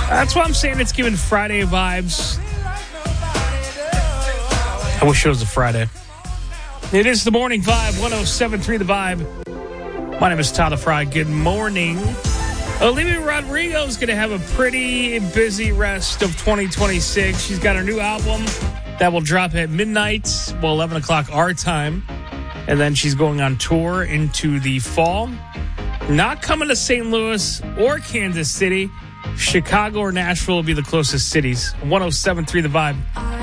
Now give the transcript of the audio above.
That's why I'm saying it's giving Friday vibes. I wish it was a Friday. It is the Morning Vibe, 107.3 The Vibe. My name is Tyler Fry. Good morning. Olivia Rodrigo is going to have a pretty busy rest of 2026. She's got her new album that will drop at midnight, 11 o'clock our time. And then she's going on tour into the fall. Not coming to St. Louis or Kansas City. Chicago or Nashville will be the closest cities. 107.3 The Vibe.